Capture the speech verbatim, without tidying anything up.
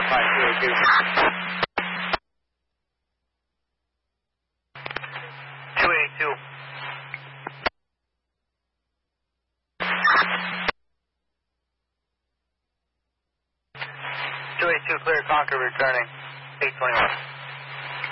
verify two eighty-two. two eighty-two. two eighty-two, clear Concord returning, eight twenty-one.